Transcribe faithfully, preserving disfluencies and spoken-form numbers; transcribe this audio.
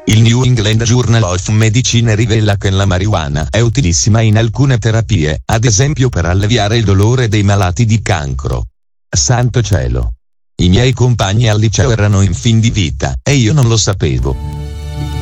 Il New England Journal of Medicine rivela che la marijuana è utilissima in alcune terapie, ad esempio per alleviare il dolore dei malati di cancro. Santo cielo! I miei compagni al liceo erano in fin di vita, e io non lo sapevo.